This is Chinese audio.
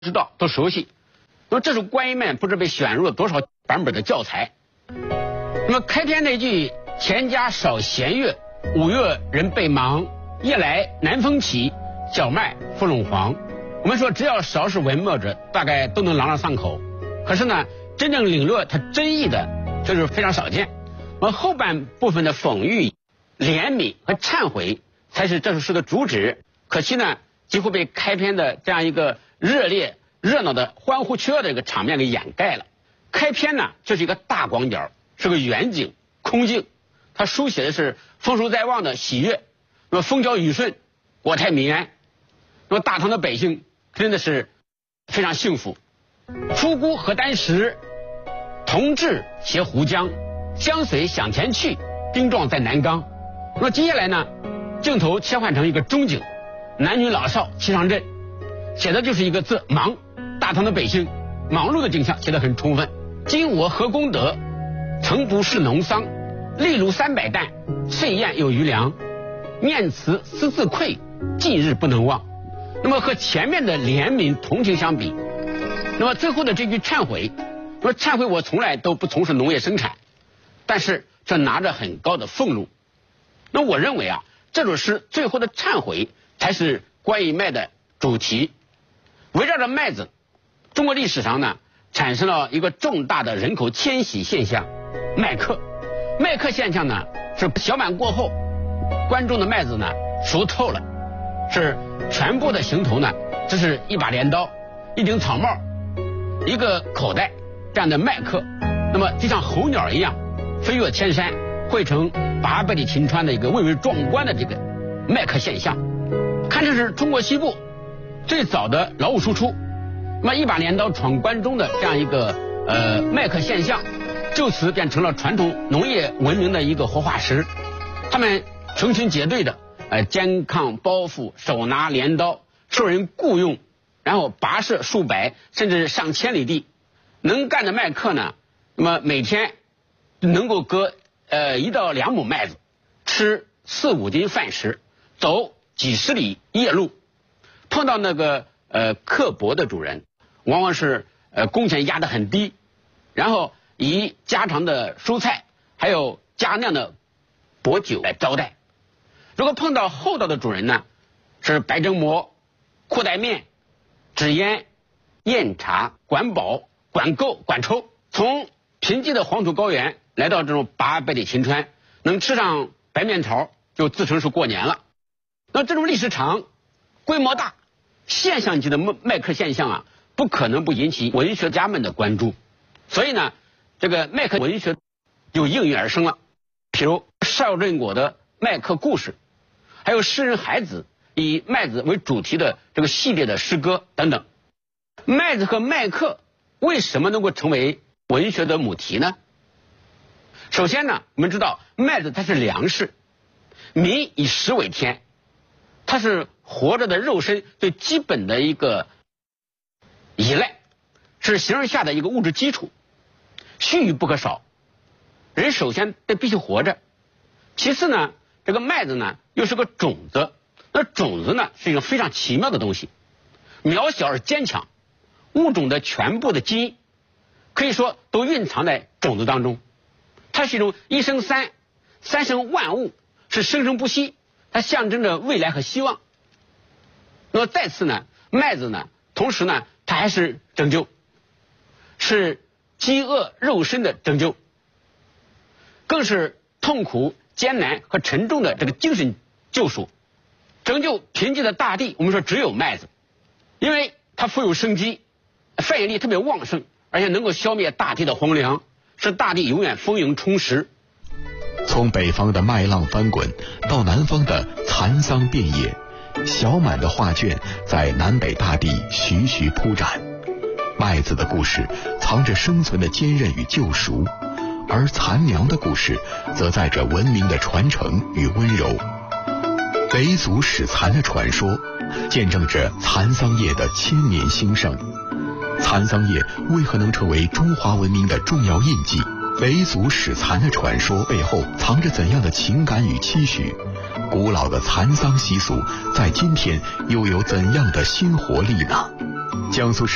知道都熟悉。那么这首观音梦不知被选入了多少版本的教材。那么开篇那句“钱家少闲月，五月人备忙，夜来南风起，小麦芙蓉黄”。我们说只要少是文墨者，大概都能朗朗上口。可是呢，真正领略它真意的，就是非常少见。而后半部分的讽喻、怜悯和忏悔，才是这首诗的主旨。可惜呢，几乎被开篇的这样一个热烈、热闹的欢呼雀的一个场面给掩盖了。开篇呢，就是一个大广角，是个远景、空镜，它书写的是丰收在望的喜悦，那么风调雨顺，国泰民安。那么大唐的百姓真的是非常幸福。出孤河丹石，同治携胡江，江水向前去，兵壮在南冈。那么接下来呢，镜头切换成一个中景，男女老少齐上阵，写的就是一个字忙。大唐的百姓忙碌的景象写得很充分。今我何功德，曾不是农桑，粒如300担，岁晏有余粮，念慈思自愧，近日不能忘。那么和前面的怜悯同情相比，那么最后的这句忏悔，说忏悔我从来都不从事农业生产，但是这拿着很高的俸禄。那我认为啊，这首诗最后的忏悔才是关于麦的主题。围绕着麦子，中国历史上呢产生了一个重大的人口迁徙现象——麦客。麦客现象呢是小满过后，关中的麦子呢熟透了，是全部的行头呢，这是一把镰刀、一顶草帽、一个口袋这样的麦客，那么就像候鸟一样飞越千山，汇成800里秦川的一个蔚为壮观的这个麦客现象。看这是中国西部最早的劳务输出，那么一把镰刀闯关中的这样一个麦客现象，就此变成了传统农业文明的一个活化石。他们成群结队的肩扛包袱，手拿镰刀，受人雇佣，然后跋涉数百甚至上千里地。能干的麦客呢，那么每天能够割1到2亩麦子，吃4、5斤饭食，走几十里夜路。碰到那个刻薄的主人，往往是工钱压得很低，然后以家常的蔬菜还有佳酿的薄酒来招待。如果碰到厚道的主人呢，是白蒸馍、裤带面、纸烟、宴茶、管饱、管够、管抽。从贫瘠的黄土高原来到这种800里秦川，能吃上白面条就自称是过年了。那这种历史长、规模大、现象级的麦客现象啊，不可能不引起文学家们的关注。所以呢，这个麦客文学就应运而生了。譬如邵振国的麦客故事，还有诗人海子以麦子为主题的这个系列的诗歌等等。麦子和麦客为什么能够成为文学的母题呢？首先呢，我们知道麦子它是粮食，民以食为天，它是活着的肉身最基本的一个依赖，是形而下的一个物质基础，须臾不可少。人首先得必须活着，其次呢，这个麦子呢又是个种子。那种子呢是一个非常奇妙的东西，渺小而坚强，物种的全部的基因可以说都蕴藏在种子当中。它是一种一生三生万物，是生生不息，它象征着未来和希望。那么再次呢，麦子呢同时呢它还是拯救，是饥饿肉身的拯救，更是痛苦艰难和沉重的这个精神救赎。拯救贫瘠的大地，我们说只有麦子，因为它富有生机，繁衍力特别旺盛，而且能够消灭大地的荒凉，使大地永远丰盈充实。 从北方的麦浪翻滚到南方的蚕桑遍野，小满的画卷在南北大地徐徐铺展。麦子的故事藏着生存的坚韧与救赎，而蚕娘的故事则载着文明的传承与温柔。傣族始蚕的传说见证着蚕桑业的千年兴盛。蚕桑业为何能成为中华文明的重要印记？傣族始蚕的传说背后藏着怎样的情感与期许？古老的蚕桑习俗在今天又有怎样的新活力呢？江苏